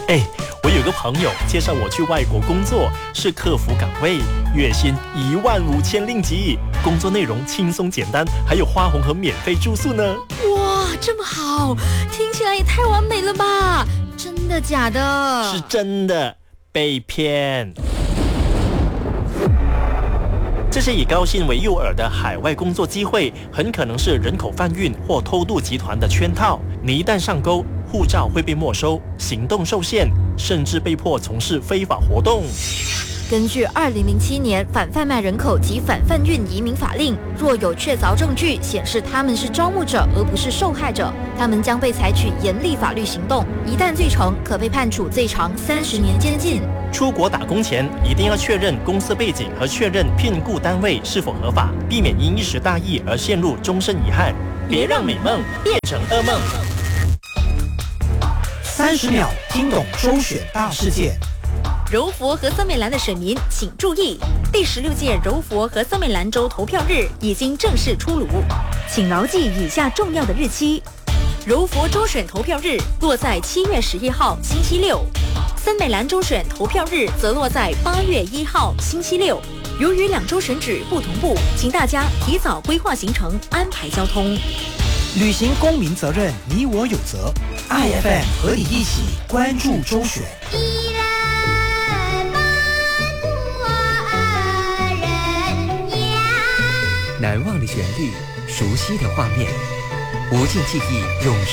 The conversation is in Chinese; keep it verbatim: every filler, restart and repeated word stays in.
哎，我有个朋友介绍我去外国工作，是客服岗位，月薪一万五千令吉，工作内容轻松简单，还有花红和免费住宿呢。 哇，这么好，听起来也太完美了吧？真的假的？ 是真的，被骗。这些以高薪为诱饵的海外工作机会，很可能是人口贩运或偷渡集团的圈套。你一旦上钩，护照会被没收，行动受限，甚至被迫从事非法活动。 根据二零零七年反贩卖人口及反贩运移民法令，若有确凿证据显示他们是招募者而不是受害者，他们将被采取严厉法律行动，一旦罪成，可被判处最长三十年监禁。 出国打工前一定要确认公司背景和确认聘雇单位是否合法，避免因一时大意而陷入终身遗憾。别让美梦变成噩梦。 三十秒听懂周选大事件。 柔佛和森美兰的选民请注意，第十六届柔佛和森美兰州投票日已经正式出炉，请牢记以下重要的日期：柔佛州选投票日落在七月十一号星期六，森美兰州选投票日则落在八月一号星期六。由于两州选址不同步，请大家提早规划行程，安排交通。 履行公民责任，你我有责。I F M 和你一起关注周选。 难忘的旋律，熟悉的画面，无尽记忆永